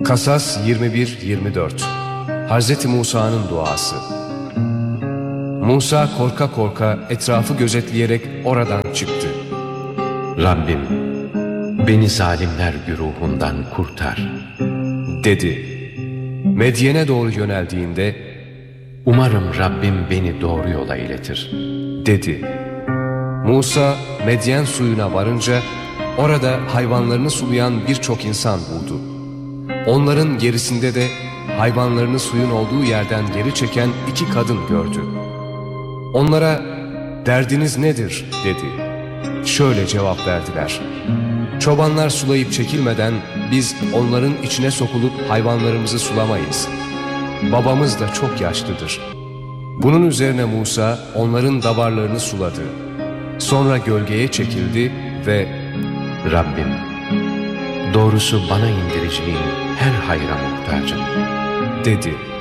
Kasas 21-24 Hazreti Musa'nın duası. Musa korka korka etrafı gözetleyerek oradan çıktı. Rabbim, beni zalimler güruhundan kurtar, dedi. Medyen'e doğru yöneldiğinde, umarım Rabbim beni doğru yola iletir, dedi. Musa Medyen suyuna varınca orada hayvanlarını sulayan birçok insan buldu. Onların gerisinde de hayvanlarını suyun olduğu yerden geri çeken 2 kadın gördü. Onlara "Derdiniz nedir?" dedi. Şöyle cevap verdiler: "Çobanlar sulayıp çekilmeden biz onların içine sokulup hayvanlarımızı sulamayız. Babamız da çok yaşlıdır." Bunun üzerine Musa onların davarlarını suladı. Sonra gölgeye çekildi ve Rabbim, doğrusu bana indireceğin her hayra muhtacım, dedi.